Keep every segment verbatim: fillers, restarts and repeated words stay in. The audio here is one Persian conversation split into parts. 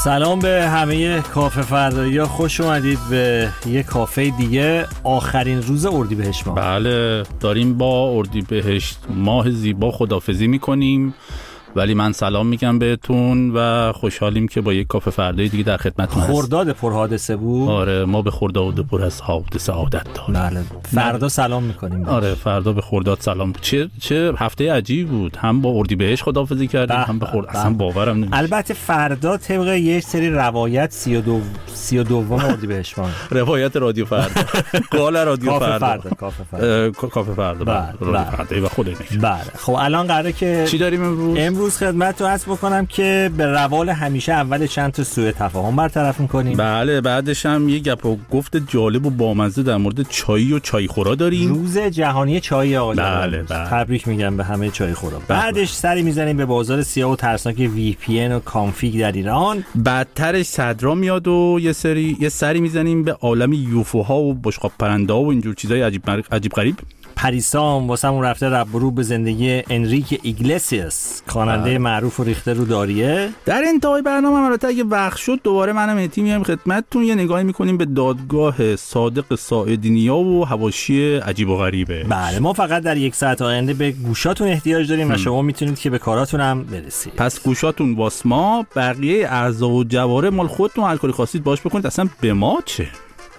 سلام به همه کافه فردایی ها، خوش اومدید به یک کافه دیگه. آخرین روز اردیبهشت ماه. بله، داریم با اردیبهشت ماه زیبا خداحافظی میکنیم، ولی من سلام میگم بهتون و خوشحالیم که با یک کافه فردایی دیگه در خدمتتون هستیم. خرداد پر حادثه بود. آره، ما به خرداد پر از حادثه عادت داریم. بله، فردا سلام میکنیم. آره، فردا به خرداد سلام. چه چه هفته عجیب بود، هم با اردیبهشت خداحافظی کردیم هم به خرداد. اصلا باورم نمیشه. البته فردا طبق یک سری روایت سی و دو سی و دوم اردیبهشت ماه. روایت رادیو فردا. قال رادیو فردا. فردا کافه فردا. کافه فردا. رادیو فردا و خود اینه. بله، خب الان قراره که چی داریم امروز؟ امروز خدمت رو عرض بکنم که به روال همیشه اول چند تا سوء تفاهم برطرف می‌کنیم. بله، بعدش هم یه گپ و گفت جالب و بامزه در مورد چای و چای خورا داریم. روز جهانی چای آقا. بله بله. تبریک میگم به همه چای خورا. بعدش سری میزنیم به بازار سیاه و ترسناک وی پی ان و کانفیگ در ایران. بعدترش صدرا میاد و یه سری یه سری میزنیم به عالم یوفوها و بشقاب پرنده و اینجور چیزای عجیب عجیب غریب. پریسام واسمون رفته رب رو به زندگی انریک ایگلسیاس، خواننده معروف و ریخته رو داریه. در انتهای برنامه البته اگه وقت شد دوباره منم اتی میام خدمتتون، یه نگاهی میکنیم به دادگاه صادق ساعدنیا و حواشی عجیب و غریبه. بله، ما فقط در یک ساعت آینده به گوشاتون احتیاج داریم هم. و شما میتونید که به کاراتون هم برسید. پس گوشاتون واس ما، بقیه اعضا و جواره مال خودتون، هر کاری خواستید باش بکنید، اصلا به ما چه.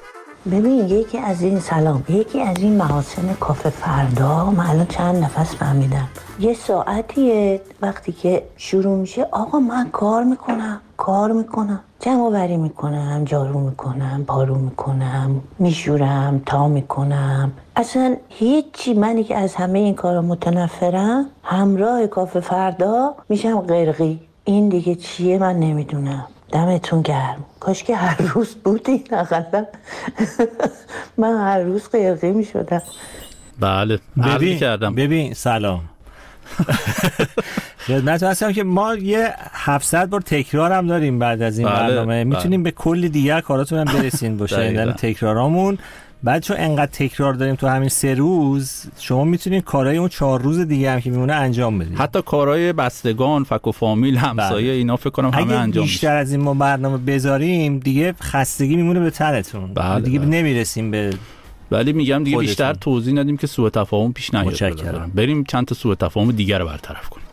ببین، یکی از این سلام یکی از این محاسن کافه فردا من الان چند نفس فهمیدم. یه ساعتیه وقتی که شروع میشه آقا من کار میکنم کار میکنم جمع آوری میکنم، جارو میکنم، پارو میکنم، میشورم، تا میکنم، اصلا هیچی. منی که از همه این کارا متنفرم همراه کافه فردا میشم غرقی. این دیگه چیه من نمیدونم. دمتون گرم. کاش که هر روز بودین اقلا. من هر روز غرقی می شدم. بله، ببین کردم. ببین سلام خدمت هستم که ما یه هفتصد بار تکرار هم داریم بعد از این. بله، برنامه میتونیم بله. به کلی دیگر کاراتون هم برسین باشه این تکرارامون. بعد چون انقدر تکرار داریم تو همین سه روز، شما میتونید کارهای اون چهار روز دیگه هم که میمونه انجام بدید. حتی کارهای بستگان، فک و فامیل، همسایه، اینا فکر کنم همه انجام میشه. اگه بیشتر از این ما برنامه بذاریم دیگه خستگی میمونه به تنتون. بله دیگه بله. نمیرسیم به. ولی میگم دیگه خودتون. بیشتر توضیح ندیم که سوء تفاهم پیش نیاد. متشکرم. بریم چند تا سوء تفاهم دیگه رو برطرف کنیم.